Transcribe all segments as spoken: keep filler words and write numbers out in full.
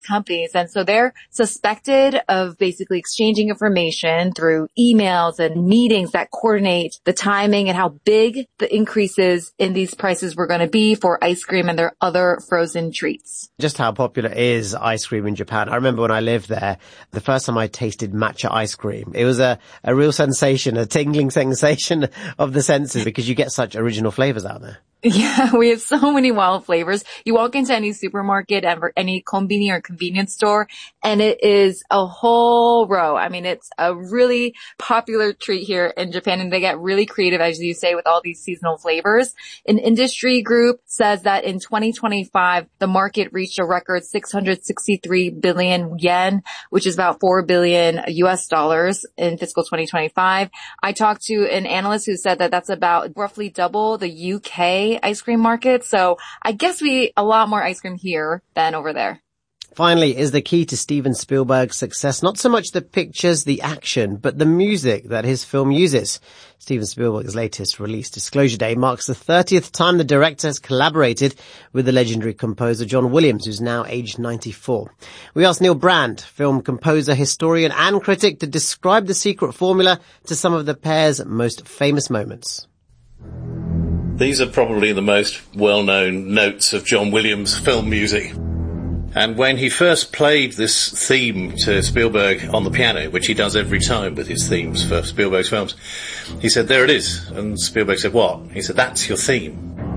companies. And so they're suspected of basically exchanging information through emails and meetings that coordinate the timing and how big the increases in these prices were going to be for ice cream and their other frozen treats. Just how popular is ice cream in Japan? I remember when I lived there, the first time I tasted matcha ice cream, it was a, a real sensation, a tingling sensation of the senses because you get such original flavors out there. Yeah, we have so many wild flavors. You walk into any supermarket and any konbini or convenience store, and it is a whole row. I mean, it's a really popular treat here in Japan, and they get really creative, as you say, with all these seasonal flavors. An industry group says that in twenty twenty-five, the market reached a record six hundred sixty-three billion yen, which is about four billion U S dollars in fiscal twenty twenty-five. I talked to an analyst who said that that's about roughly double the U K ice cream market. So I guess we eat a lot more ice cream here than over there. Finally, is the key to Steven Spielberg's success not so much the pictures, the action, but the music that his film uses? Steven Spielberg's latest release, Disclosure Day, marks the thirtieth time the director has collaborated with the legendary composer John Williams, who's now aged ninety-four. We asked Neil Brand, film composer, historian and critic, to describe the secret formula to some of the pair's most famous moments. These are probably the most well-known notes of John Williams' film music. And when he first played this theme to Spielberg on the piano, which he does every time with his themes for Spielberg's films, he said, "There it is." And Spielberg said, "What?" He said, "That's your theme.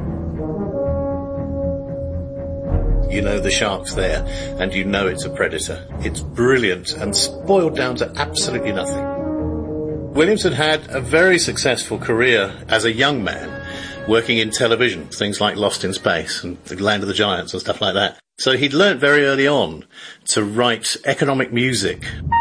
You know the shark's there, and you know it's a predator." It's brilliant and spoiled down to absolutely nothing. Williams had had a very successful career as a young man, working in television, things like Lost in Space and The Land of the Giants and stuff like that. So he'd learnt very early on to write economic music.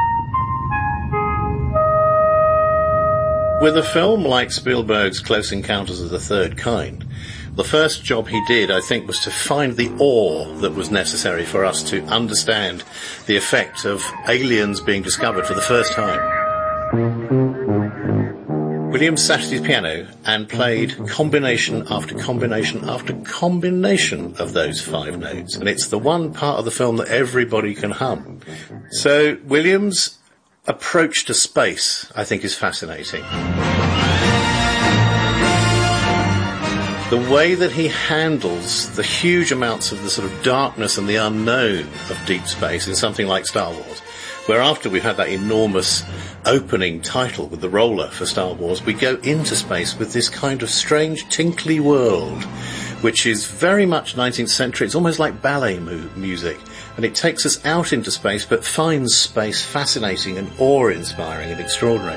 With a film like Spielberg's Close Encounters of the Third Kind, the first job he did, I think, was to find the awe that was necessary for us to understand the effect of aliens being discovered for the first time. Williams sat at his piano and played combination after combination after combination of those five notes. And it's the one part of the film that everybody can hum. So Williams' approach to space, I think, is fascinating. The way that he handles the huge amounts of the sort of darkness and the unknown of deep space in something like Star Wars, where after we've had that enormous opening title with the roller for Star Wars, we go into space with this kind of strange tinkly world, which is very much nineteenth century. It's almost like ballet mu- music, and it takes us out into space, but finds space fascinating and awe-inspiring and extraordinary.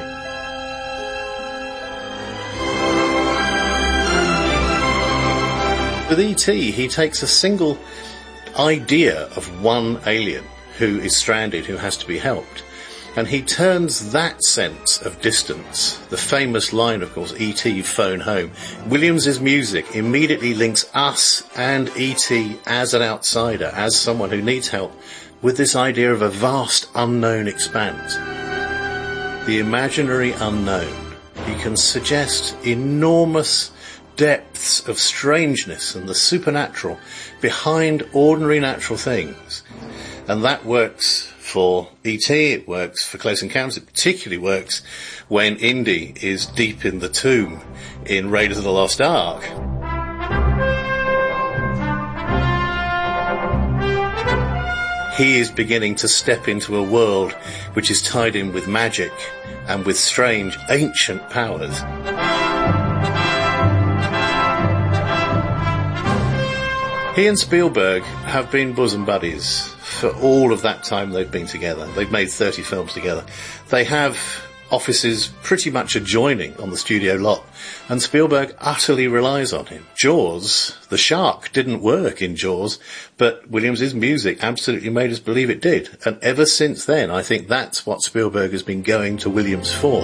With E T, he takes a single idea of one alien who is stranded, who has to be helped. And he turns that sense of distance, the famous line, of course, E T phone home. Williams's music immediately links us and E T as an outsider, as someone who needs help, with this idea of a vast unknown expanse. The imaginary unknown. He can suggest enormous depths of strangeness and the supernatural behind ordinary natural things. And that works for E T, it works for Close Encounters, it particularly works when Indy is deep in the tomb in Raiders of the Lost Ark. He is beginning to step into a world which is tied in with magic and with strange ancient powers. He and Spielberg have been bosom buddies for all of that time they've been together. They've made thirty films together. They have offices pretty much adjoining on the studio lot, and Spielberg utterly relies on him. Jaws, the shark, didn't work in Jaws, but Williams's music absolutely made us believe it did. And ever since then, I think that's what Spielberg has been going to Williams for.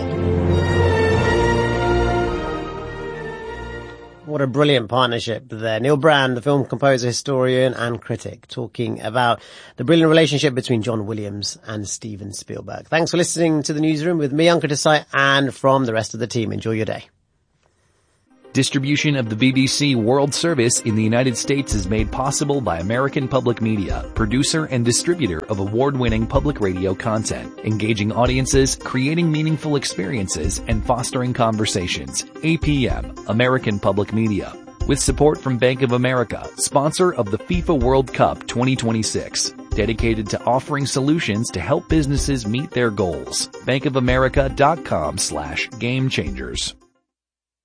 What a brilliant partnership there. Neil Brand, the film composer, historian and critic, talking about the brilliant relationship between John Williams and Steven Spielberg. Thanks for listening to The Newsroom with me, Ankur Desai, and from the rest of the team. Enjoy your day. Distribution of the B B C World Service in the United States is made possible by American Public Media, producer and distributor of award-winning public radio content, engaging audiences, creating meaningful experiences, and fostering conversations. A P M, American Public Media. With support from Bank of America, sponsor of the FIFA World Cup twenty twenty-six. Dedicated to offering solutions to help businesses meet their goals. bankofamerica.com slash game changers.